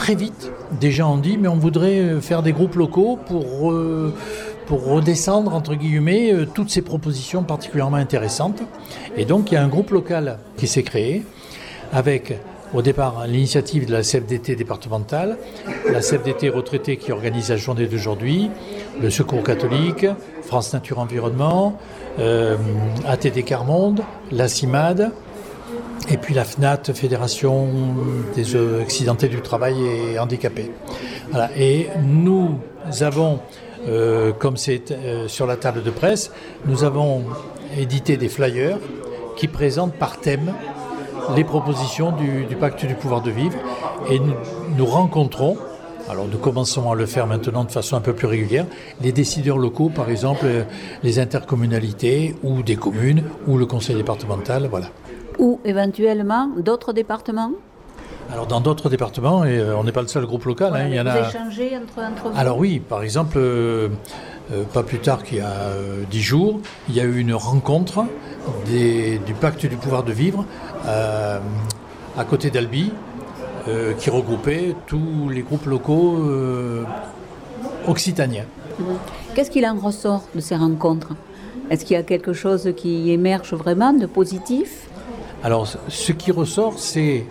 très vite, des gens ont dit, mais on voudrait faire des groupes locaux pour redescendre, entre guillemets, toutes ces propositions particulièrement intéressantes. Et donc, il y a un groupe local qui s'est créé avec, au départ, l'initiative de la CFDT départementale, la CFDT retraitée qui organise la journée d'aujourd'hui, le Secours catholique, France Nature Environnement, ATD Carmonde, la CIMAD, et puis la FNAT, Fédération des accidentés du travail et handicapés. Voilà. Et nous avons, comme c'est sur la table de presse, nous avons édité des flyers qui présentent par thème les propositions du pacte du pouvoir de vivre. Et nous rencontrons, alors nous commençons à le faire maintenant de façon un peu plus régulière, les décideurs locaux, par exemple les intercommunalités ou des communes ou le conseil départemental, voilà. Ou éventuellement d'autres départements ? Alors dans d'autres départements, et on n'est pas le seul groupe local, voilà, il y en a. Vous échangez entre vous ? Alors oui, par exemple, pas plus tard qu'il y a 10 jours, il y a eu une rencontre du pacte du pouvoir de vivre à côté d'Albi, qui regroupait tous les groupes locaux occitaniens. Qu'est-ce qu'il en ressort de ces rencontres ? Est-ce qu'il y a quelque chose qui émerge vraiment de positif ? Alors, ce qui ressort, c'est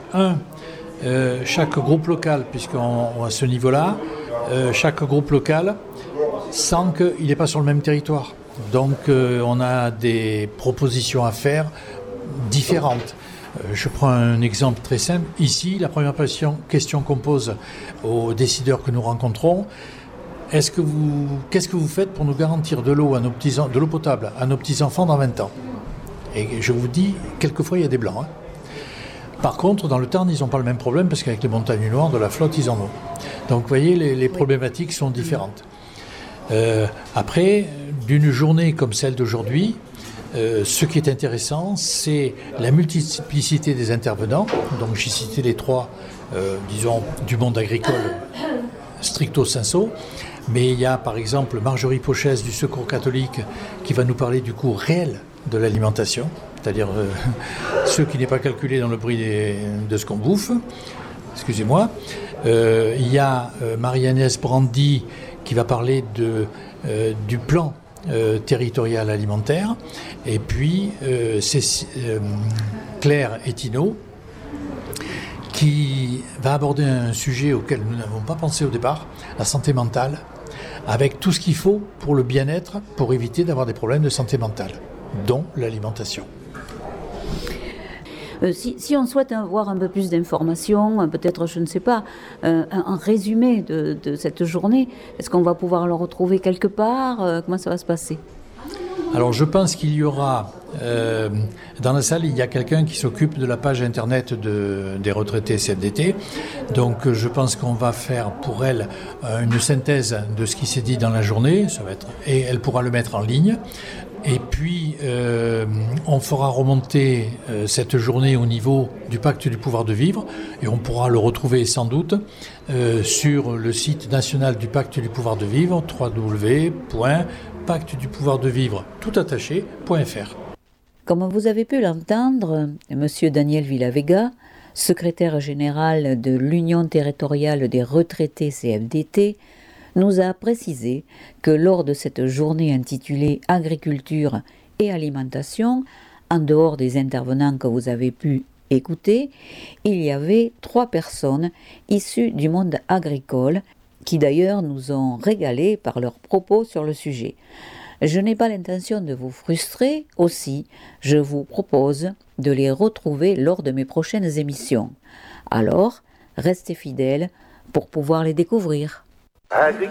chaque groupe local, puisqu'on à ce niveau-là, chaque groupe local sent qu'il n'est pas sur le même territoire. Donc, on a des propositions à faire différentes. Je prends un exemple très simple. Ici, la première question qu'on pose aux décideurs que nous rencontrons, qu'est-ce que vous faites pour nous garantir de l'eau potable à nos petits-enfants dans 20 ans ? Et je vous dis, quelquefois, il y a des blancs. Par contre, dans le Tarn, ils n'ont pas le même problème parce qu'avec les montagnes noires, de la flotte, ils en ont. Donc, vous voyez, les problématiques sont différentes. Après, d'une journée comme celle d'aujourd'hui, ce qui est intéressant, c'est la multiplicité des intervenants. Donc, j'ai cité les 3, disons, du monde agricole stricto sensu. Mais il y a, par exemple, Marjorie Pochès du Secours catholique qui va nous parler du coût réel de l'alimentation, c'est-à-dire ce qui n'est pas calculé dans le prix de ce qu'on bouffe. Excusez-moi. Il y a Marie-Agnès Brandy qui va parler du plan territorial alimentaire. Et puis, c'est Claire Etineau qui va aborder un sujet auquel nous n'avons pas pensé au départ, la santé mentale, avec tout ce qu'il faut pour le bien-être, pour éviter d'avoir des problèmes de santé mentale, dont l'alimentation. Si on souhaite avoir un peu plus d'informations, peut-être, je ne sais pas, un résumé de cette journée, est-ce qu'on va pouvoir le retrouver quelque part ? Comment ça va se passer ? Alors je pense qu'il y aura, dans la salle, il y a quelqu'un qui s'occupe de la page internet des retraités CFDT. Donc je pense qu'on va faire pour elle une synthèse de ce qui s'est dit dans la journée, et elle pourra le mettre en ligne. Et puis on fera remonter cette journée au niveau du pacte du pouvoir de vivre, et on pourra le retrouver sans doute sur le site national du pacte du pouvoir de vivre, www.pactedupouvoirdevivre.fr. Comme vous avez pu l'entendre, M. Daniel Villavega, secrétaire général de l'Union territoriale des retraités CFDT, nous a précisé que lors de cette journée intitulée « Agriculture et alimentation », en dehors des intervenants que vous avez pu écouter, il y avait 3 personnes issues du monde agricole qui d'ailleurs nous ont régalés par leurs propos sur le sujet. Je n'ai pas l'intention de vous frustrer, aussi je vous propose de les retrouver lors de mes prochaines émissions. Alors, restez fidèles pour pouvoir les découvrir. Agriculture